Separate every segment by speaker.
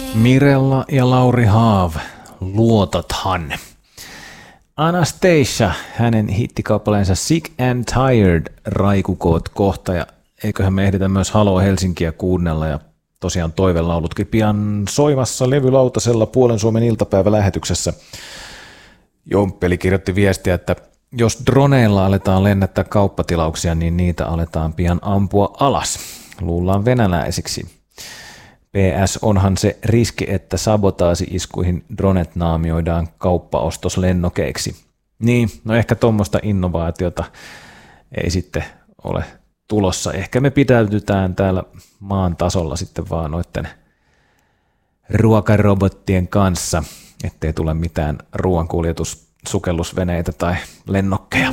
Speaker 1: Mirella ja Lauri Haav, luotathan. Anastasia, hänen hittikappaleensa Sick and Tired raikukoot kohta, ja eiköhän me ehditä myös Halo Helsinkiä kuunnella, ja tosiaan toivelaulutkin pian soimassa levylautasella Puolen Suomen iltapäivälähetyksessä. Jomppeli kirjoitti viestiä, että jos droneilla aletaan lennättää kauppatilauksia, niin niitä aletaan pian ampua alas. Luullaan venäläisiksi. PS onhan se riski, että sabotaasi-iskuihin dronet naamioidaan kauppaostoslennokeiksi. Niin, no ehkä tuommoista innovaatiota ei sitten ole tulossa. Ehkä me pitäytytään täällä maan tasolla sitten vaan noiden ruokarobottien kanssa, ettei tule mitään ruoankuljetussukellusveneitä tai lennokkeja.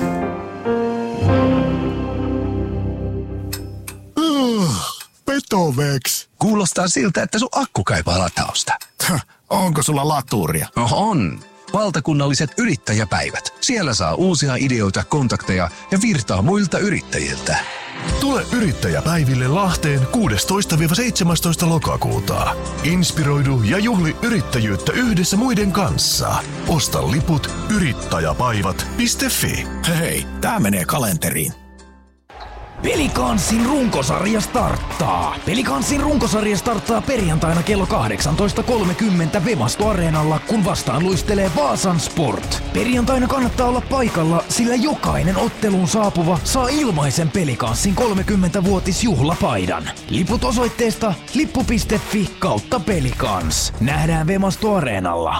Speaker 2: Petoveks.
Speaker 3: Kuulostaa siltä, että sun akku kaipaa latausta.
Speaker 2: Onko sulla laturia?
Speaker 3: No on. Valtakunnalliset yrittäjäpäivät. Siellä saa uusia ideoita, kontakteja ja virtaa muilta yrittäjiltä.
Speaker 4: Tule yrittäjäpäiville Lahteen 16-17 lokakuuta. Inspiroidu ja juhli yrittäjyyttä yhdessä muiden kanssa. Osta liput yrittäjäpäivät.fi.
Speaker 2: Hei, tää menee kalenteriin.
Speaker 5: Pelikansin runkosarja starttaa. Pelikansin runkosarja starttaa perjantaina kello 18.30 Vemasto Areenalla, kun vastaan luistelee Vaasan Sport. Perjantaina kannattaa olla paikalla, sillä jokainen otteluun saapuva saa ilmaisen Pelikansin 30-vuotisjuhlapaidan. Liput osoitteesta lippu.fi/Pelikans. Nähdään Vemasto Areenalla.